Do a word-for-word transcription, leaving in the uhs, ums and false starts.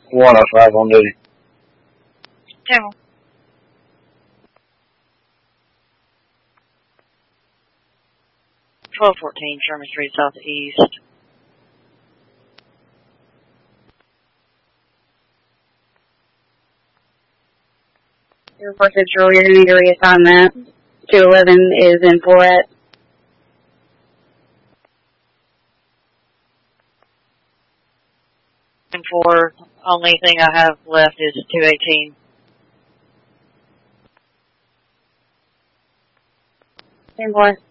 one oh five on duty. Ten. twelve fourteen, Sherman Street Southeast. Your four Central, you're going to need a reassignment. two eleven is in Floret. And four, only thing I have left is two eighteen. ten four.